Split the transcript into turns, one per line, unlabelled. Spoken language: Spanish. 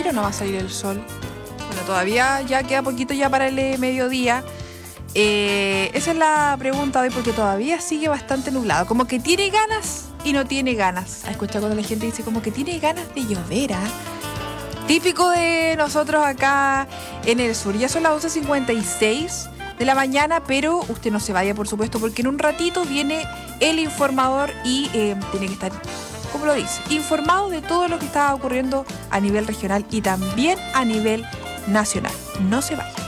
salir o no va a salir el sol? Bueno, todavía ya queda poquito ya para el mediodía. Esa es la pregunta hoy, porque todavía sigue bastante nublado. Como que tiene ganas y no tiene ganas. ¿Has escuchado cuando la gente dice como que tiene ganas de llover? Típico de nosotros acá en el sur. Ya son las 11:56 de la mañana, pero usted no se vaya, por supuesto, porque en un ratito viene el informador y tiene que estar, como lo dice, informado de todo lo que está ocurriendo a nivel regional y también a nivel nacional. No se vaya.